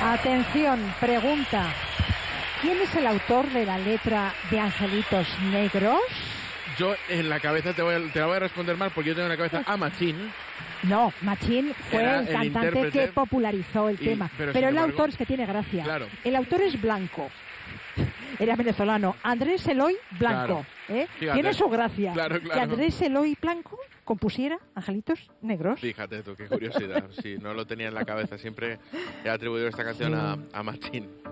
Atención, pregunta. ¿Quién es el autor de la letra de Angelitos Negros? Yo en la cabeza te la voy a responder mal porque yo tengo en la cabeza a Machín. No, Machín fue Era el el cantante intérprete. que popularizó el tema. Pero Pero sin el embargo, autor es que tiene gracia. claro. El autor es blanco. Era venezolano. Andrés Eloy Blanco. Fíjate. Tiene su gracia. Claro. Que Andrés Eloy Blanco compusiera Angelitos Negros. Fíjate tú, qué curiosidad. Sí, no lo tenía en la cabeza. Siempre he atribuido esta canción a Machín.